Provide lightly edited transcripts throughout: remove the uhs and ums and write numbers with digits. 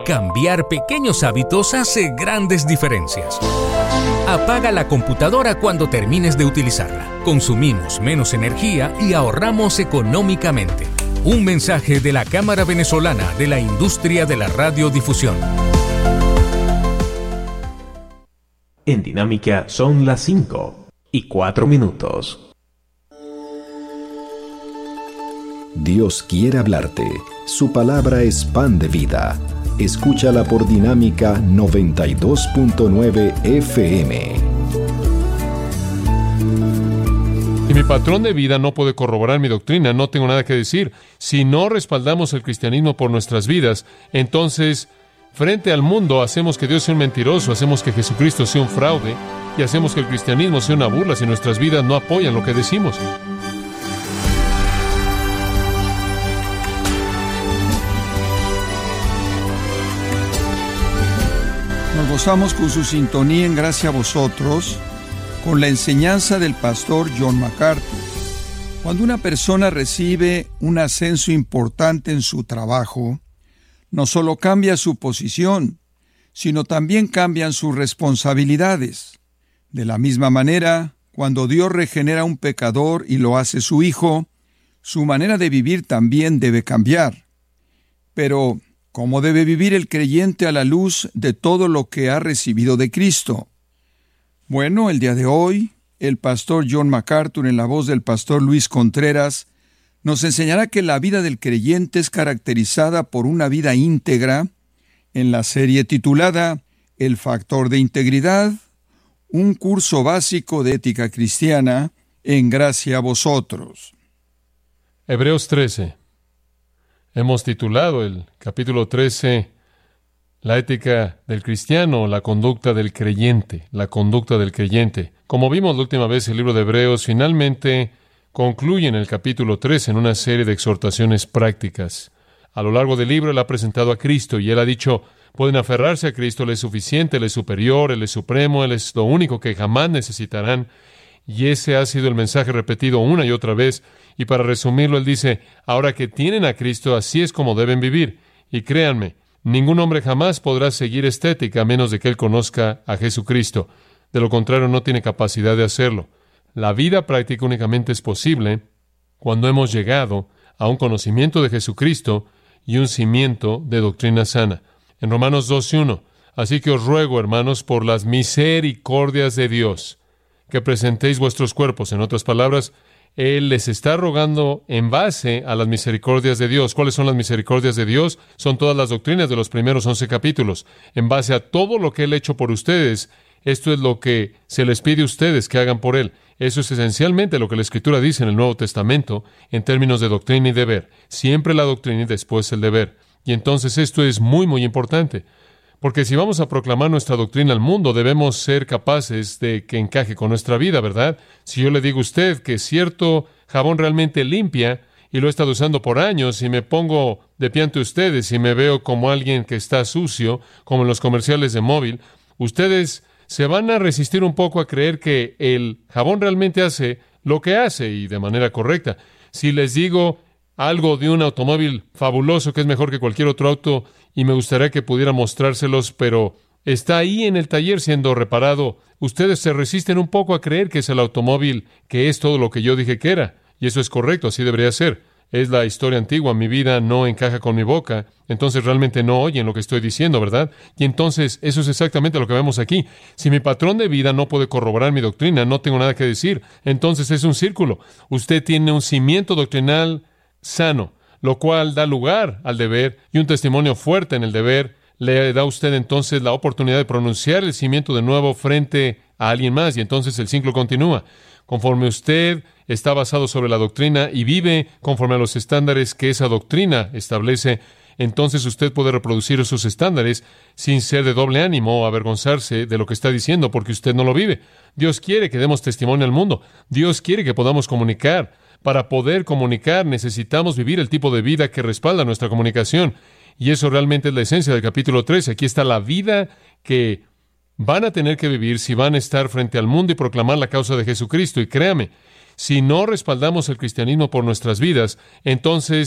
Cambiar pequeños hábitos hace grandes diferencias. Apaga la computadora cuando termines de utilizarla. Consumimos menos energía y ahorramos económicamente. Un mensaje de la Cámara Venezolana de la Industria de la Radiodifusión. En Dinámica son las 5:04. Dios quiere hablarte. Su palabra es pan de vida. Escúchala por Dinámica 92.9 FM. Y mi patrón de vida no puede corroborar mi doctrina, no tengo nada que decir. Si no respaldamos el cristianismo por nuestras vidas, entonces, frente al mundo, hacemos que Dios sea un mentiroso, hacemos que Jesucristo sea un fraude, y hacemos que el cristianismo sea una burla si nuestras vidas no apoyan lo que decimos. Nos gozamos con su sintonía en Gracia a Vosotros, con la enseñanza del pastor John MacArthur. Cuando una persona recibe un ascenso importante en su trabajo, no solo cambia su posición, sino también cambian sus responsabilidades. De la misma manera, cuando Dios regenera a un pecador y lo hace su hijo, su manera de vivir también debe cambiar. Pero, ¿cómo debe vivir el creyente a la luz de todo lo que ha recibido de Cristo? Bueno, el día de hoy, el pastor John MacArthur, en la voz del pastor Luis Contreras, nos enseñará que la vida del creyente es caracterizada por una vida íntegra, en la serie titulada El factor de integridad, un curso básico de ética cristiana, en Gracia a Vosotros. Hebreos 13. Hemos titulado el capítulo 13, la ética del cristiano, la conducta del creyente, la conducta del creyente. Como vimos la última vez, el libro de Hebreos finalmente concluye en el capítulo 13 en una serie de exhortaciones prácticas. A lo largo del libro, él ha presentado a Cristo y él ha dicho, pueden aferrarse a Cristo, Él es suficiente, Él es superior, Él es supremo, Él es lo único que jamás necesitarán. Y ese ha sido el mensaje repetido una y otra vez. Y para resumirlo, él dice, ahora que tienen a Cristo, así es como deben vivir. Y créanme, ningún hombre jamás podrá seguir esta ética a menos de que él conozca a Jesucristo. De lo contrario, no tiene capacidad de hacerlo. La vida práctica únicamente es posible cuando hemos llegado a un conocimiento de Jesucristo y un cimiento de doctrina sana. En Romanos 12:1, así que os ruego, hermanos, por las misericordias de Dios, que presentéis vuestros cuerpos. En otras palabras, Él les está rogando en base a las misericordias de Dios. ¿Cuáles son las misericordias de Dios? Son todas las doctrinas de los primeros 11 capítulos. En base a todo lo que Él ha hecho por ustedes, esto es lo que se les pide a ustedes que hagan por Él. Eso es esencialmente lo que la Escritura dice en el Nuevo Testamento en términos de doctrina y deber. Siempre la doctrina y después el deber. Y entonces esto es muy, muy importante. Porque si vamos a proclamar nuestra doctrina al mundo, debemos ser capaces de que encaje con nuestra vida, ¿verdad? Si yo le digo a usted que cierto jabón realmente limpia, y lo he estado usando por años, y me pongo de pie ante ustedes y me veo como alguien que está sucio, como en los comerciales de móvil, ustedes se van a resistir un poco a creer que el jabón realmente hace lo que hace, y de manera correcta. Si les digo algo de un automóvil fabuloso que es mejor que cualquier otro auto y me gustaría que pudiera mostrárselos, pero está ahí en el taller siendo reparado, ustedes se resisten un poco a creer que es el automóvil que es todo lo que yo dije que era. Y eso es correcto, así debería ser. Es la historia antigua, mi vida no encaja con mi boca, entonces realmente no oyen lo que estoy diciendo, ¿verdad? Y entonces eso es exactamente lo que vemos aquí. Si mi patrón de vida no puede corroborar mi doctrina, no tengo nada que decir. Entonces es un círculo. Usted tiene un cimiento doctrinal sano, lo cual da lugar al deber, y un testimonio fuerte en el deber le da a usted entonces la oportunidad de pronunciar el cimiento de nuevo frente a alguien más, y entonces el ciclo continúa. Conforme usted está basado sobre la doctrina y vive conforme a los estándares que esa doctrina establece, entonces usted puede reproducir esos estándares sin ser de doble ánimo o avergonzarse de lo que está diciendo porque usted no lo vive. Dios quiere que demos testimonio al mundo. Dios quiere que podamos comunicar. Para poder comunicar necesitamos vivir el tipo de vida que respalda nuestra comunicación. Y eso realmente es la esencia del capítulo 13. Aquí está la vida que van a tener que vivir si van a estar frente al mundo y proclamar la causa de Jesucristo. Y créame, si no respaldamos el cristianismo por nuestras vidas, entonces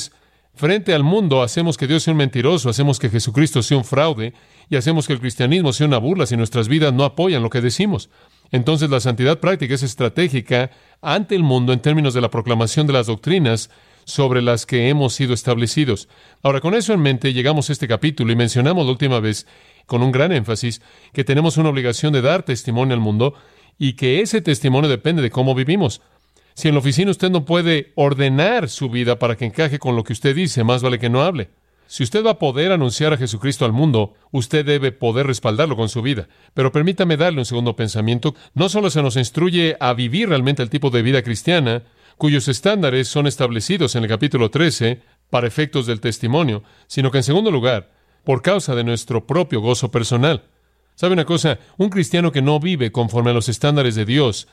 Frente al mundo hacemos que Dios sea un mentiroso, hacemos que Jesucristo sea un fraude y hacemos que el cristianismo sea una burla si nuestras vidas no apoyan lo que decimos. Entonces la santidad práctica es estratégica ante el mundo en términos de la proclamación de las doctrinas sobre las que hemos sido establecidos. Ahora, con eso en mente, llegamos a este capítulo y mencionamos la última vez, con un gran énfasis, que tenemos una obligación de dar testimonio al mundo y que ese testimonio depende de cómo vivimos. Si en la oficina usted no puede ordenar su vida para que encaje con lo que usted dice, más vale que no hable. Si usted va a poder anunciar a Jesucristo al mundo, usted debe poder respaldarlo con su vida. Pero permítame darle un segundo pensamiento. No solo se nos instruye a vivir realmente el tipo de vida cristiana, cuyos estándares son establecidos en el capítulo 13 para efectos del testimonio, sino que en segundo lugar, por causa de nuestro propio gozo personal. ¿Sabe una cosa? Un cristiano que no vive conforme a los estándares de Dios,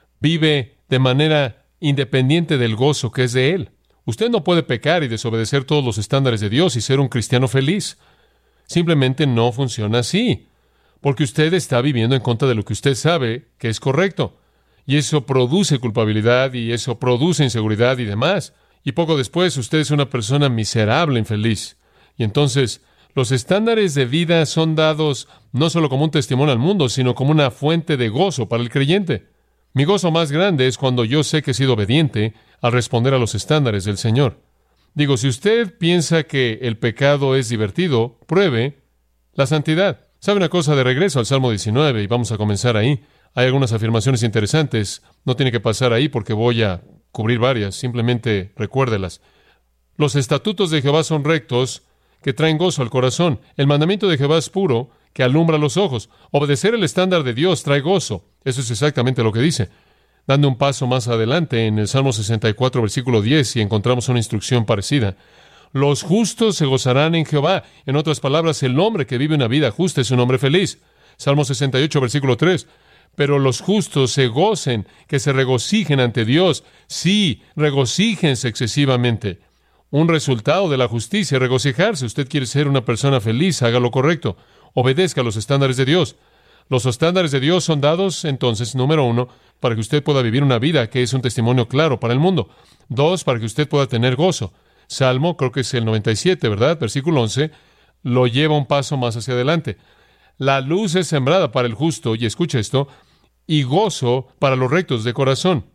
vive de manera independiente del gozo que es de Él. Usted no puede pecar y desobedecer todos los estándares de Dios y ser un cristiano feliz. Simplemente no funciona así, porque usted está viviendo en contra de lo que usted sabe que es correcto. Y eso produce culpabilidad, y eso produce inseguridad y demás. Y poco después usted es una persona miserable, infeliz. Y entonces los estándares de vida son dados no solo como un testimonio al mundo, sino como una fuente de gozo para el creyente. Mi gozo más grande es cuando yo sé que he sido obediente al responder a los estándares del Señor. Digo, si usted piensa que el pecado es divertido, pruebe la santidad. ¿Sabe una cosa? De regreso al Salmo 19, y vamos a comenzar ahí. Hay algunas afirmaciones interesantes. No tiene que pasar ahí porque voy a cubrir varias. Simplemente recuérdelas. Los estatutos de Jehová son rectos, que traen gozo al corazón. El mandamiento de Jehová es puro, que alumbra los ojos. Obedecer el estándar de Dios trae gozo. Eso es exactamente lo que dice. Dando un paso más adelante, en el Salmo 64, versículo 10, y encontramos una instrucción parecida. Los justos se gozarán en Jehová. En otras palabras, el hombre que vive una vida justa es un hombre feliz. Salmo 68, versículo 3. Pero los justos se gocen, que se regocijen ante Dios. Sí, regocíjense excesivamente. Un resultado de la justicia, regocijarse. Usted quiere ser una persona feliz, haga lo correcto. Obedezca los estándares de Dios. Los estándares de Dios son dados, entonces, número 1, para que usted pueda vivir una vida que es un testimonio claro para el mundo. 2, para que usted pueda tener gozo. Salmo, creo que es el 97, ¿verdad? Versículo 11, lo lleva un paso más hacia adelante. La luz es sembrada para el justo, y escucha esto, y gozo para los rectos de corazón.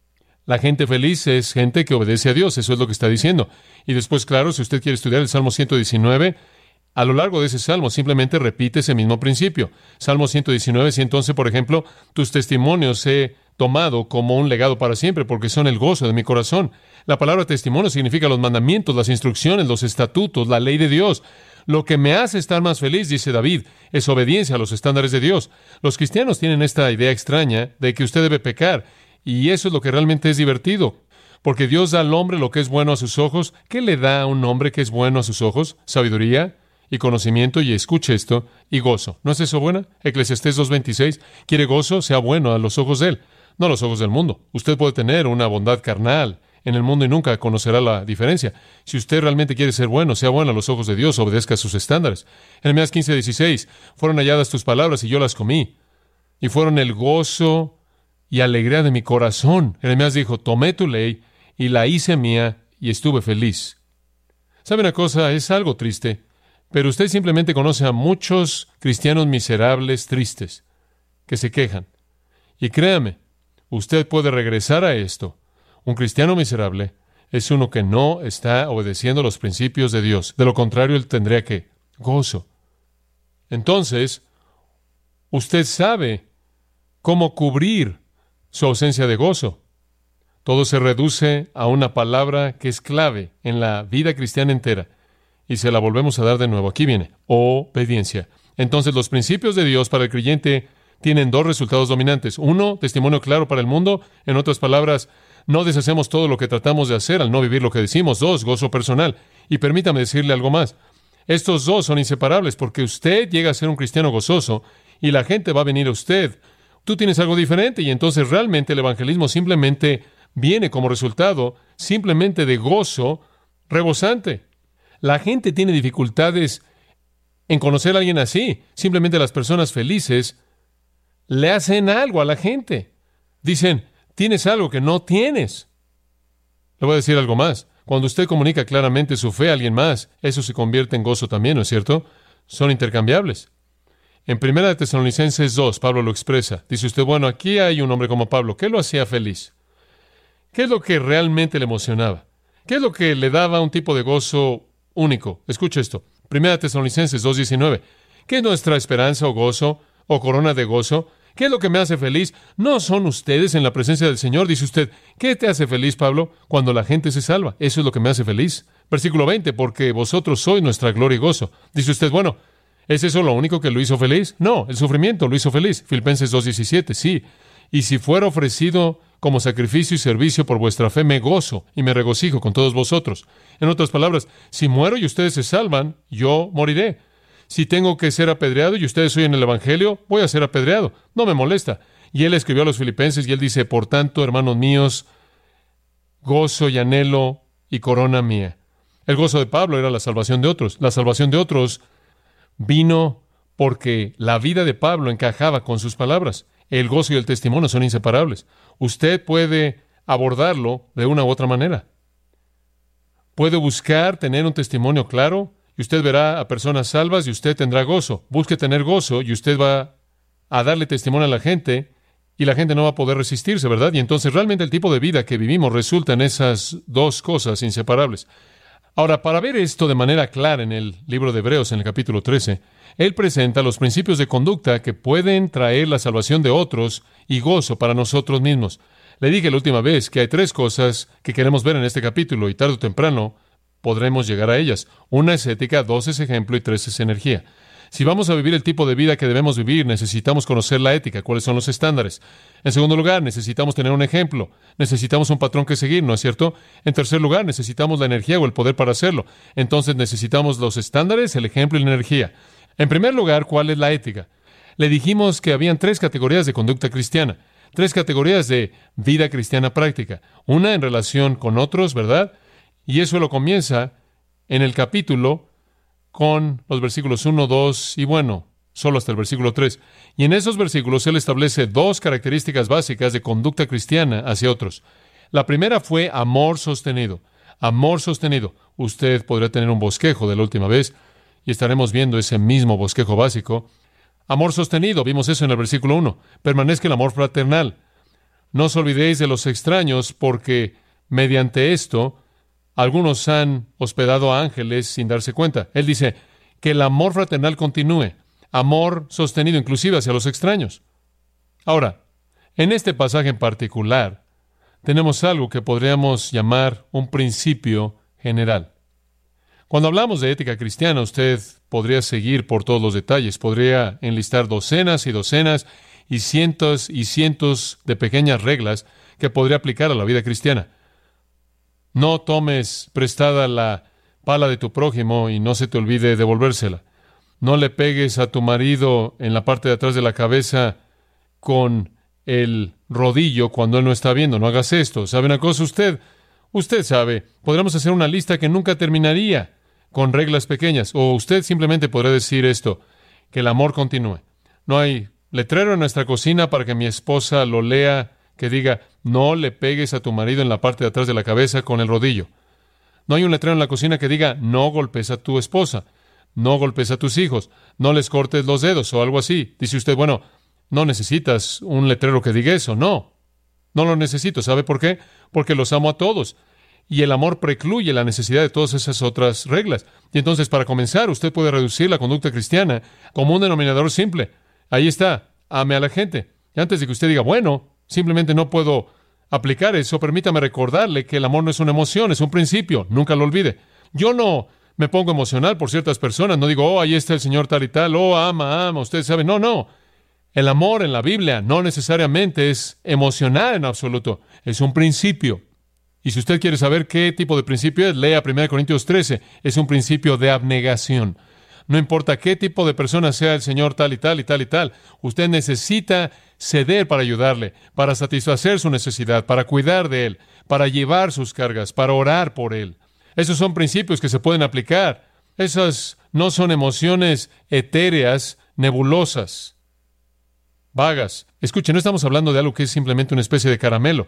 La gente feliz es gente que obedece a Dios, eso es lo que está diciendo. Y después, claro, si usted quiere estudiar el Salmo 119, a lo largo de ese salmo simplemente repite ese mismo principio. Salmo 119, 111, por ejemplo, tus testimonios he tomado como un legado para siempre, porque son el gozo de mi corazón. La palabra testimonio significa los mandamientos, las instrucciones, los estatutos, la ley de Dios. Lo que me hace estar más feliz, dice David, es obediencia a los estándares de Dios. Los cristianos tienen esta idea extraña de que usted debe pecar, y eso es lo que realmente es divertido, porque Dios da al hombre lo que es bueno a sus ojos. ¿Qué le da a un hombre que es bueno a sus ojos? Sabiduría y conocimiento, y escuche esto, y gozo. ¿No es eso bueno? Eclesiastés 2:26, quiere gozo, sea bueno a los ojos de él, no a los ojos del mundo. Usted puede tener una bondad carnal en el mundo y nunca conocerá la diferencia. Si usted realmente quiere ser bueno, sea bueno a los ojos de Dios, obedezca sus estándares. Jeremías 15:16, fueron halladas tus palabras y yo las comí, y fueron el gozo y alegría de mi corazón. Jeremías dijo, tomé tu ley y la hice mía y estuve feliz. ¿Sabe una cosa? Es algo triste, pero usted simplemente conoce a muchos cristianos miserables, tristes, que se quejan. Y créame, usted puede regresar a esto. Un cristiano miserable es uno que no está obedeciendo los principios de Dios. De lo contrario, él tendría que gozo. Entonces, usted sabe cómo cubrir su ausencia de gozo. Todo se reduce a una palabra que es clave en la vida cristiana entera. Y se la volvemos a dar de nuevo. Aquí viene, obediencia. Entonces, los principios de Dios para el creyente tienen dos resultados dominantes. Uno, testimonio claro para el mundo. En otras palabras, no deshacemos todo lo que tratamos de hacer al no vivir lo que decimos. 2, gozo personal. Y permítame decirle algo más. Estos dos son inseparables porque usted llega a ser un cristiano gozoso y la gente va a venir a usted. Tú tienes algo diferente, y entonces realmente el evangelismo simplemente viene como resultado simplemente de gozo rebosante. La gente tiene dificultades en conocer a alguien así. Simplemente las personas felices le hacen algo a la gente. Dicen, tienes algo que no tienes. Le voy a decir algo más. Cuando usted comunica claramente su fe a alguien más, eso se convierte en gozo también, ¿no es cierto? Son intercambiables. En 1 Tesalonicenses 2, Pablo lo expresa. Dice usted, bueno, aquí hay un hombre como Pablo. ¿Qué lo hacía feliz? ¿Qué es lo que realmente le emocionaba? ¿Qué es lo que le daba un tipo de gozo único? Escuche esto. 1 Tesalonicenses 2:19. ¿Qué es nuestra esperanza o gozo o corona de gozo? ¿Qué es lo que me hace feliz? No son ustedes en la presencia del Señor. Dice usted, ¿qué te hace feliz, Pablo? Cuando la gente se salva. Eso es lo que me hace feliz. Versículo 20, porque vosotros sois nuestra gloria y gozo. Dice usted, bueno, ¿es eso lo único que lo hizo feliz? No, el sufrimiento lo hizo feliz. Filipenses 2:17, sí. Y si fuera ofrecido como sacrificio y servicio por vuestra fe, me gozo y me regocijo con todos vosotros. En otras palabras, si muero y ustedes se salvan, yo moriré. Si tengo que ser apedreado y ustedes oyen el Evangelio, voy a ser apedreado. No me molesta. Y él escribió a los filipenses y él dice, por tanto, hermanos míos, gozo y anhelo y corona mía. El gozo de Pablo era la salvación de otros. La salvación de otros vino porque la vida de Pablo encajaba con sus palabras. El gozo y el testimonio son inseparables. Usted puede abordarlo de una u otra manera. Puede buscar tener un testimonio claro y usted verá a personas salvas y usted tendrá gozo. Busque tener gozo y usted va a darle testimonio a la gente y la gente no va a poder resistirse, ¿verdad? Y entonces realmente el tipo de vida que vivimos resulta en esas dos cosas inseparables. Ahora, para ver esto de manera clara en el libro de Hebreos, en el capítulo 13, él presenta los principios de conducta que pueden traer la salvación de otros y gozo para nosotros mismos. Le dije la última vez que hay tres cosas que queremos ver en este capítulo y tarde o temprano podremos llegar a ellas. Una es ética, dos es ejemplo y tres es energía. Si vamos a vivir el tipo de vida que debemos vivir, necesitamos conocer la ética, cuáles son los estándares. En segundo lugar, necesitamos tener un ejemplo. Necesitamos un patrón que seguir, ¿no es cierto? En tercer lugar, necesitamos la energía o el poder para hacerlo. Entonces necesitamos los estándares, el ejemplo y la energía. En primer lugar, ¿cuál es la ética? Le dijimos que habían tres categorías de conducta cristiana, tres categorías de vida cristiana práctica. Una en relación con otros, ¿verdad? Y eso lo comienza en el capítulo con los versículos 1, 2 y bueno, solo hasta el versículo 3. Y en esos versículos él establece dos características básicas de conducta cristiana hacia otros. La primera fue amor sostenido. Amor sostenido. Usted podría tener un bosquejo de la última vez y estaremos viendo ese mismo bosquejo básico. Amor sostenido, vimos eso en el versículo 1. Permanezca el amor fraternal. No os olvidéis de los extraños porque mediante esto algunos han hospedado a ángeles sin darse cuenta. Él dice que el amor fraternal continúe, amor sostenido inclusive hacia los extraños. Ahora, en este pasaje en particular, tenemos algo que podríamos llamar un principio general. Cuando hablamos de ética cristiana, usted podría seguir por todos los detalles, podría enlistar docenas y docenas y cientos de pequeñas reglas que podría aplicar a la vida cristiana. No tomes prestada la pala de tu prójimo y no se te olvide devolvérsela. No le pegues a tu marido en la parte de atrás de la cabeza con el rodillo cuando él no está viendo. No hagas esto. ¿Sabe una cosa usted? Usted sabe. Podríamos hacer una lista que nunca terminaría con reglas pequeñas. O usted simplemente podría decir esto, que el amor continúe. No hay letrero en nuestra cocina para que mi esposa lo lea que diga, no le pegues a tu marido en la parte de atrás de la cabeza con el rodillo. No hay un letrero en la cocina que diga, no golpes a tu esposa, no golpes a tus hijos, no les cortes los dedos o algo así. Dice usted, bueno, no necesitas un letrero que diga eso. No lo necesito. ¿Sabe por qué? Porque los amo a todos. Y el amor precluye la necesidad de todas esas otras reglas. Y entonces, para comenzar, usted puede reducir la conducta cristiana como un denominador simple. Ahí está, ame a la gente. Y antes de que usted diga, bueno, simplemente no puedo aplicar eso, permítame recordarle que el amor no es una emoción, es un principio. Nunca lo olvide. Yo no me pongo emocional por ciertas personas. No digo, ahí está el Señor tal y tal. Ama. Ustedes saben. No. El amor en la Biblia no necesariamente es emocional en absoluto. Es un principio. Y si usted quiere saber qué tipo de principio es, lea 1 Corintios 13. Es un principio de abnegación. No importa qué tipo de persona sea el Señor tal y tal y tal y tal. Usted necesita ceder para ayudarle, para satisfacer su necesidad, para cuidar de él, para llevar sus cargas, para orar por él. Esos son principios que se pueden aplicar. Esas no son emociones etéreas, nebulosas, vagas. Escuche, no estamos hablando de algo que es simplemente una especie de caramelo.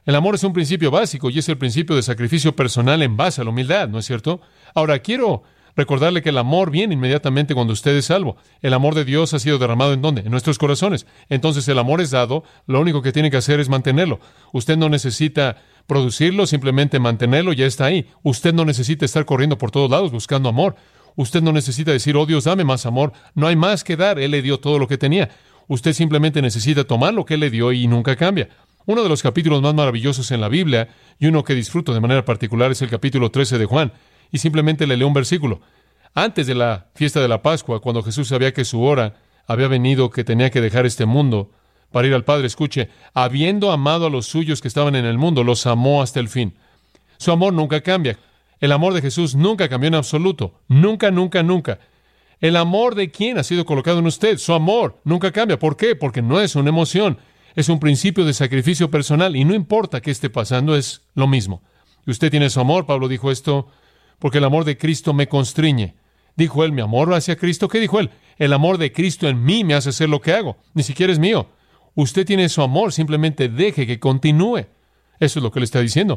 El amor es un principio básico y es el principio de sacrificio personal en base a la humildad, ¿no es cierto? Ahora, quiero recordarle que el amor viene inmediatamente cuando usted es salvo. El amor de Dios ha sido derramado ¿en dónde? En nuestros corazones. Entonces el amor es dado, lo único que tiene que hacer es mantenerlo. Usted no necesita producirlo, simplemente mantenerlo, ya está ahí. Usted no necesita estar corriendo por todos lados buscando amor. Usted no necesita decir, oh Dios, dame más amor. No hay más que dar, Él le dio todo lo que tenía. Usted simplemente necesita tomar lo que Él le dio y nunca cambia. Uno de los capítulos más maravillosos en la Biblia, y uno que disfruto de manera particular, es el capítulo 13 de Juan. Y simplemente le leo un versículo. Antes de la fiesta de la Pascua, cuando Jesús sabía que su hora había venido, que tenía que dejar este mundo para ir al Padre, escuche, habiendo amado a los suyos que estaban en el mundo, los amó hasta el fin. Su amor nunca cambia. El amor de Jesús nunca cambió en absoluto. Nunca, nunca, nunca. El amor de quién ha sido colocado en usted. Su amor nunca cambia. ¿Por qué? Porque no es una emoción. Es un principio de sacrificio personal y no importa qué esté pasando, es lo mismo. Y usted tiene su amor. Pablo dijo esto, porque el amor de Cristo me constriñe. Dijo él, ¿mi amor hacia Cristo? ¿Qué dijo él? El amor de Cristo en mí me hace hacer lo que hago. Ni siquiera es mío. Usted tiene su amor, simplemente deje que continúe. Eso es lo que le está diciendo.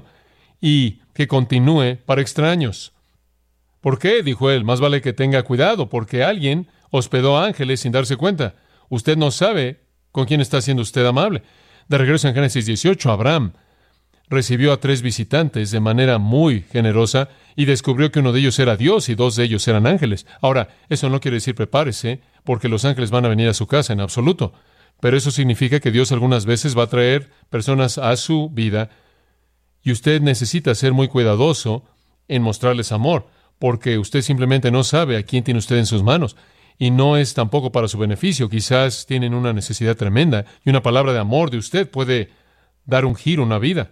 Y que continúe para extraños. ¿Por qué? Dijo él, más vale que tenga cuidado, porque alguien hospedó a ángeles sin darse cuenta. Usted no sabe con quién está siendo usted amable. De regreso en Génesis 18, Abraham recibió a 3 visitantes de manera muy generosa y descubrió que uno de ellos era Dios y 2 de ellos eran ángeles. Ahora, eso no quiere decir prepárese, porque los ángeles van a venir a su casa en absoluto. Pero eso significa que Dios algunas veces va a traer personas a su vida y usted necesita ser muy cuidadoso en mostrarles amor, porque usted simplemente no sabe a quién tiene usted en sus manos. Y no es tampoco para su beneficio. Quizás tienen una necesidad tremenda y una palabra de amor de usted puede dar un giro a una vida.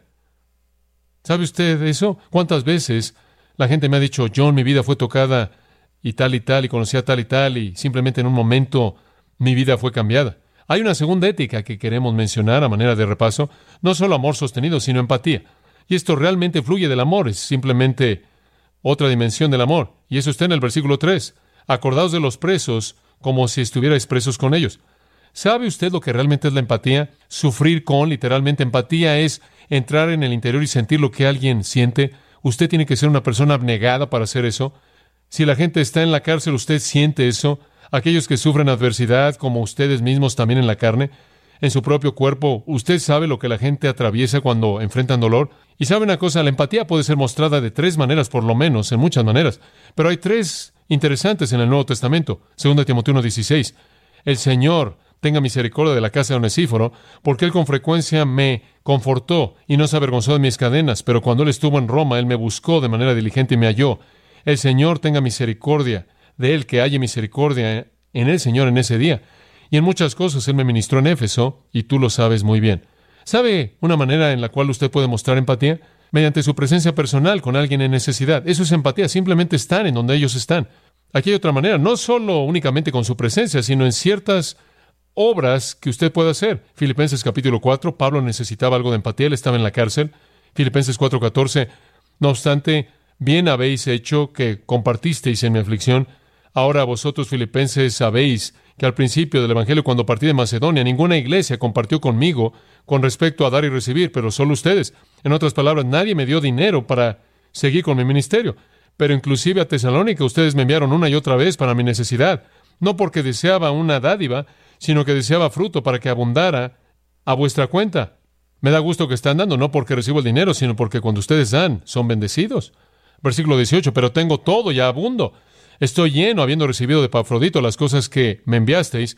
¿Sabe usted eso? ¿Cuántas veces la gente me ha dicho, John, mi vida fue tocada y conocí a tal y simplemente en un momento mi vida fue cambiada? Hay una segunda ética que queremos mencionar a manera de repaso. No solo amor sostenido, sino empatía. Y esto realmente fluye del amor. Es simplemente otra dimensión del amor. Y eso está en el versículo 3. Acordaos de los presos como si estuvierais presos con ellos. ¿Sabe usted lo que realmente es la empatía? Sufrir con, literalmente, empatía es entrar en el interior y sentir lo que alguien siente. Usted tiene que ser una persona abnegada para hacer eso. Si la gente está en la cárcel, usted siente eso. Aquellos que sufren adversidad, como ustedes mismos también en la carne, en su propio cuerpo, usted sabe lo que la gente atraviesa cuando enfrentan dolor. Y sabe una cosa, la empatía puede ser mostrada de 3 maneras, por lo menos, en muchas maneras. Pero hay 3 interesantes en el Nuevo Testamento. 2 Timoteo 1:16. El Señor tenga misericordia de la casa de Onesíforo, porque Él con frecuencia me confortó y no se avergonzó de mis cadenas, pero cuando Él estuvo en Roma, Él me buscó de manera diligente y me halló. El Señor tenga misericordia de Él, que halle misericordia en el Señor en ese día. Y en muchas cosas Él me ministró en Éfeso, y tú lo sabes muy bien. ¿Sabe una manera en la cual usted puede mostrar empatía? Mediante su presencia personal con alguien en necesidad. Eso es empatía, simplemente están en donde ellos están. Aquí hay otra manera, no solo únicamente con su presencia, sino en ciertas obras que usted puede hacer. Filipenses capítulo 4, Pablo necesitaba algo de empatía, él estaba en la cárcel. Filipenses 4:14, no obstante, bien habéis hecho que compartisteis en mi aflicción. Ahora vosotros, filipenses, sabéis que al principio del Evangelio, cuando partí de Macedonia, ninguna iglesia compartió conmigo con respecto a dar y recibir, pero solo ustedes. En otras palabras, nadie me dio dinero para seguir con mi ministerio. Pero inclusive a Tesalónica ustedes me enviaron una y otra vez para mi necesidad. No porque deseaba una dádiva, sino que deseaba fruto para que abundara a vuestra cuenta. Me da gusto que están dando, no porque recibo el dinero, sino porque cuando ustedes dan, son bendecidos. Versículo 18, pero tengo todo y abundo. Estoy lleno, habiendo recibido de Epafrodito las cosas que me enviasteis.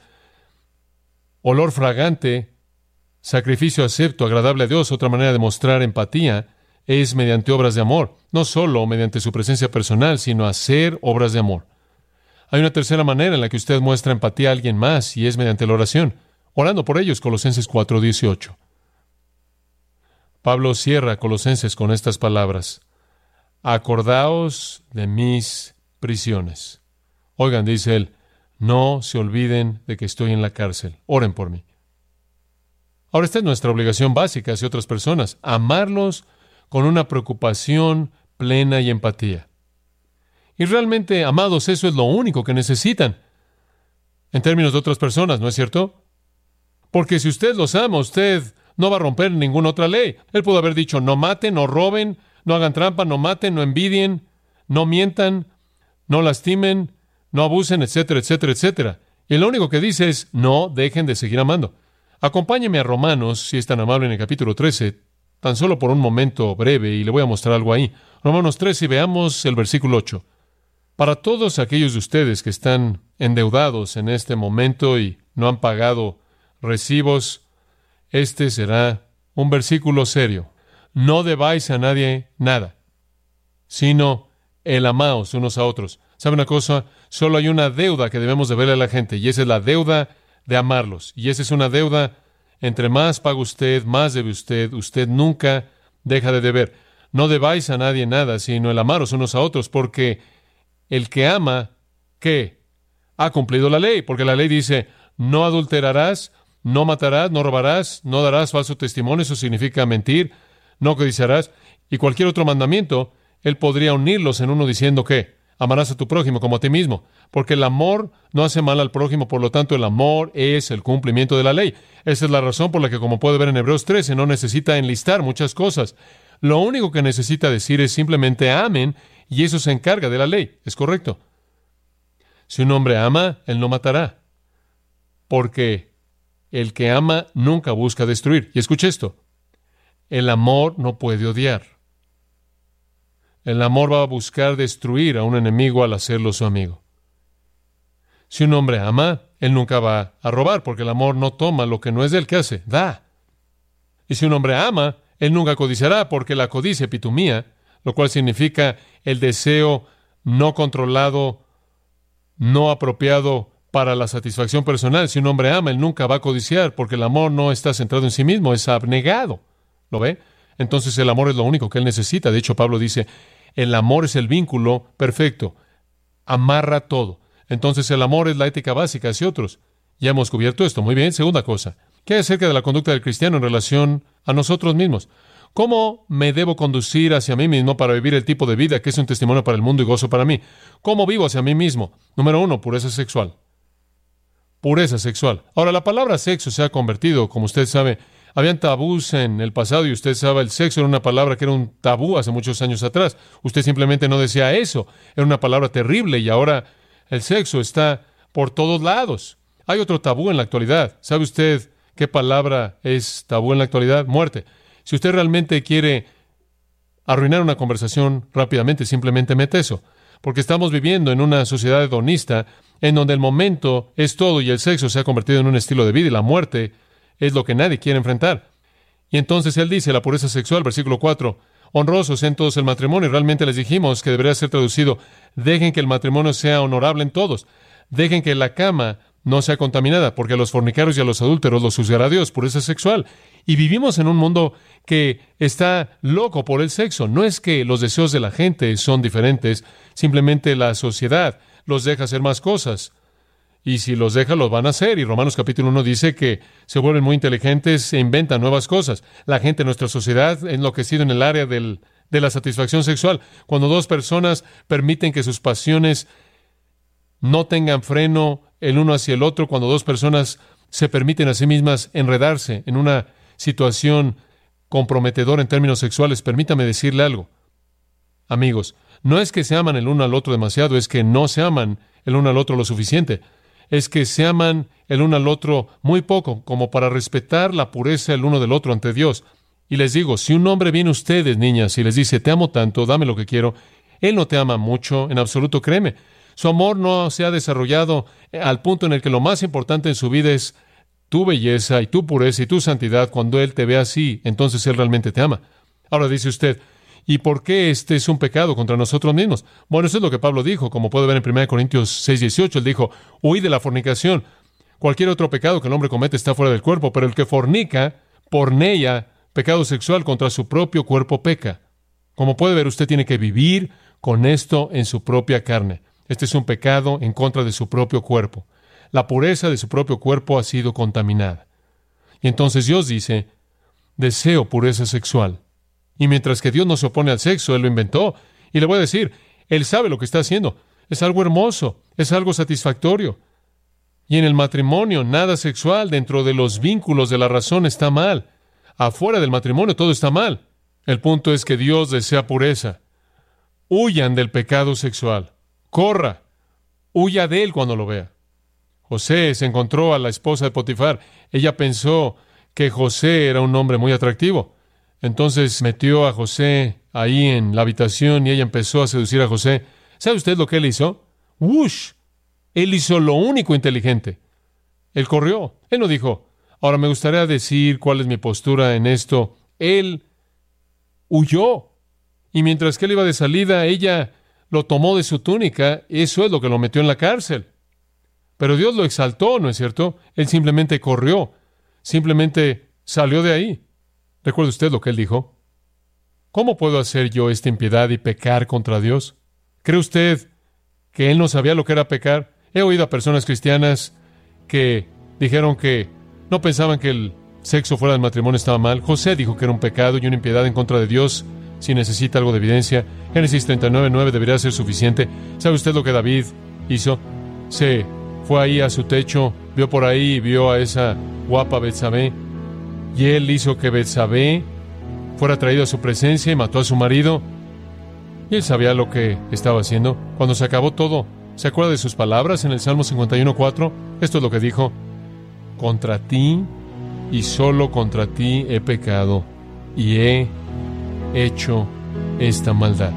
Olor fragante, sacrificio acepto, agradable a Dios. Otra manera de mostrar empatía es mediante obras de amor. No solo mediante su presencia personal, sino hacer obras de amor. Hay una tercera manera en la que usted muestra empatía a alguien más, y es mediante la oración. Orando por ellos, Colosenses 4:18. Pablo cierra Colosenses con estas palabras. Acordaos de mis prisiones. Oigan, dice él, no se olviden de que estoy en la cárcel. Oren por mí. Ahora, esta es nuestra obligación básica hacia otras personas. Amarlos con una preocupación plena y empatía. Y realmente, amados, eso es lo único que necesitan en términos de otras personas, ¿no es cierto? Porque si usted los ama, usted no va a romper ninguna otra ley. Él pudo haber dicho, no maten, no roben, no hagan trampa, no maten, no envidien, no mientan, no lastimen, no abusen, etcétera, etcétera, etcétera. Y lo único que dice es, no dejen de seguir amando. Acompáñeme a Romanos, si es tan amable, en el capítulo 13, tan solo por un momento breve, y le voy a mostrar algo ahí. Romanos 13, y veamos el versículo 8. Para todos aquellos de ustedes que están endeudados en este momento y no han pagado recibos, este será un versículo serio. No debáis a nadie nada, sino el amaos unos a otros. ¿Sabe una cosa? Solo hay una deuda que debemos de verle a la gente, y esa es la deuda de amarlos. Y esa es una deuda, entre más paga usted, más debe usted. Usted nunca deja de deber. No debáis a nadie nada, sino el amaros unos a otros, porque el que ama, ¿qué? Ha cumplido la ley, porque la ley dice, no adulterarás, no matarás, no robarás, no darás falso testimonio, eso significa mentir, no codiciarás, y cualquier otro mandamiento, él podría unirlos en uno diciendo que amarás a tu prójimo como a ti mismo, porque el amor no hace mal al prójimo, por lo tanto el amor es el cumplimiento de la ley. Esa es la razón por la que, como puede ver en Hebreos 13, no necesita enlistar muchas cosas. Lo único que necesita decir es simplemente amen, y eso se encarga de la ley. ¿Es correcto? Si un hombre ama, él no matará, porque el que ama nunca busca destruir. Y escuche esto, el amor no puede odiar. El amor va a buscar destruir a un enemigo al hacerlo su amigo. Si un hombre ama, él nunca va a robar, porque el amor no toma lo que no es de él. ¿Qué hace? Da. Y si un hombre ama, él nunca codiciará, porque la codicia epitomía, lo cual significa el deseo no controlado, no apropiado para la satisfacción personal. Si un hombre ama, él nunca va a codiciar, porque el amor no está centrado en sí mismo, es abnegado. ¿Lo ve? Entonces el amor es lo único que él necesita. De hecho, Pablo dice, el amor es el vínculo perfecto. Amarra todo. Entonces el amor es la ética básica hacia otros. Ya hemos cubierto esto. Muy bien. Segunda cosa. ¿Qué hay acerca de la conducta del cristiano en relación a nosotros mismos? ¿Cómo me debo conducir hacia mí mismo para vivir el tipo de vida que es un testimonio para el mundo y gozo para mí? ¿Cómo vivo hacia mí mismo? Número 1, pureza sexual. Pureza sexual. Ahora, la palabra sexo se ha convertido, como usted sabe, habían tabús en el pasado y usted sabe, el sexo era una palabra que era un tabú hace muchos años atrás. Usted simplemente no decía eso. Era una palabra terrible y ahora el sexo está por todos lados. Hay otro tabú en la actualidad. ¿Sabe usted qué palabra es tabú en la actualidad? Muerte. Si usted realmente quiere arruinar una conversación rápidamente, simplemente mete eso. Porque estamos viviendo en una sociedad hedonista en donde el momento es todo y el sexo se ha convertido en un estilo de vida y la muerte es lo que nadie quiere enfrentar. Y entonces él dice, la pureza sexual, versículo 4, honrosos en todos el matrimonio. Y realmente les dijimos que debería ser traducido, dejen que el matrimonio sea honorable en todos. Dejen que la cama no sea contaminada, porque a los fornicarios y a los adúlteros los juzgará Dios, pureza sexual. Y vivimos en un mundo que está loco por el sexo. No es que los deseos de la gente son diferentes, simplemente la sociedad los deja hacer más cosas. Y si los deja, los van a hacer. Y Romanos capítulo 1 dice que se vuelven muy inteligentes e inventan nuevas cosas. La gente en nuestra sociedad ha enloquecido en el área de la satisfacción sexual. Cuando dos personas permiten que sus pasiones no tengan freno el uno hacia el otro, cuando dos personas se permiten a sí mismas enredarse en una situación comprometedora en términos sexuales, permítame decirle algo. Amigos, no es que se aman el uno al otro demasiado, es que no se aman el uno al otro lo suficiente. Es que se aman el uno al otro muy poco, como para respetar la pureza el uno del otro ante Dios. Y les digo, si un hombre viene a ustedes, niñas, y les dice, te amo tanto, dame lo que quiero, él no te ama mucho, en absoluto, créeme. Su amor no se ha desarrollado al punto en el que lo más importante en su vida es tu belleza y tu pureza y tu santidad. Cuando él te ve así, entonces él realmente te ama. Ahora dice usted, ¿y por qué este es un pecado contra nosotros mismos? Bueno, eso es lo que Pablo dijo, como puede ver en 1 Corintios 6:18. Él dijo, huid de la fornicación. Cualquier otro pecado que el hombre comete está fuera del cuerpo, pero el que fornica, porneia, pecado sexual contra su propio cuerpo peca. Como puede ver, usted tiene que vivir con esto en su propia carne. Este es un pecado en contra de su propio cuerpo. La pureza de su propio cuerpo ha sido contaminada. Y entonces Dios dice, deseo pureza sexual. Y mientras que Dios no se opone al sexo, Él lo inventó. Y le voy a decir, Él sabe lo que está haciendo. Es algo hermoso, es algo satisfactorio. Y en el matrimonio, nada sexual dentro de los vínculos de la razón está mal. afuera del matrimonio todo está mal. El punto es que Dios desea pureza. Huyan del pecado sexual. Corra. Huya de él cuando lo vea. José se encontró a la esposa de Potifar. Ella pensó que José era un hombre muy atractivo. Entonces metió a José ahí en la habitación y ella empezó a seducir a José. ¿Sabe usted lo que él hizo? ¡Wush! Él hizo lo único inteligente. Él corrió. Él no dijo, ahora me gustaría decir cuál es mi postura en esto. Él huyó. Y mientras que él iba de salida, ella lo tomó de su túnica. Eso es lo que lo metió en la cárcel. Pero Dios lo exaltó, ¿no es cierto? Él simplemente corrió. Simplemente salió de ahí. ¿Recuerda usted lo que él dijo? ¿Cómo puedo hacer yo esta impiedad y pecar contra Dios? ¿Cree usted que él no sabía lo que era pecar? He oído a personas cristianas que dijeron que no pensaban que el sexo fuera del matrimonio estaba mal. José dijo que era un pecado y una impiedad en contra de Dios. Si necesita algo de evidencia, Génesis 39:9 debería ser suficiente. ¿Sabe usted lo que David hizo? Se fue ahí a su techo, vio por ahí y vio a esa guapa Betsabé. Y él hizo que Betsabé fuera traído a su presencia y mató a su marido. Y él sabía lo que estaba haciendo. Cuando se acabó todo, ¿se acuerda de sus palabras en el Salmo 51:4? Esto es lo que dijo: contra ti y solo contra ti he pecado y he hecho esta maldad.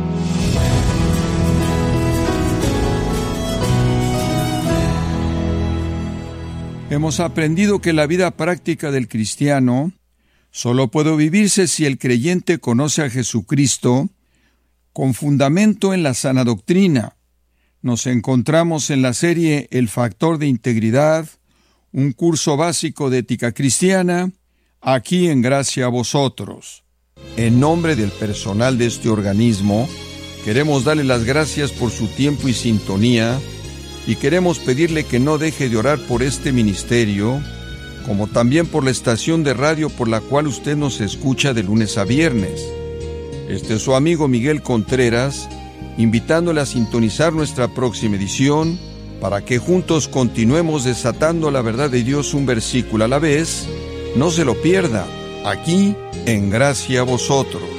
Hemos aprendido que la vida práctica del cristiano solo puede vivirse si el creyente conoce a Jesucristo con fundamento en la sana doctrina. Nos encontramos en la serie El Factor de Integridad, un curso básico de ética cristiana, aquí en Gracia a Vosotros. En nombre del personal de este organismo, queremos darle las gracias por su tiempo y sintonía, y queremos pedirle que no deje de orar por este ministerio, como también por la estación de radio por la cual usted nos escucha de lunes a viernes. Este es su amigo Miguel Contreras, invitándole a sintonizar nuestra próxima edición, para que juntos continuemos desatando la verdad de Dios un versículo a la vez. No se lo pierda, aquí en Gracia a Vosotros.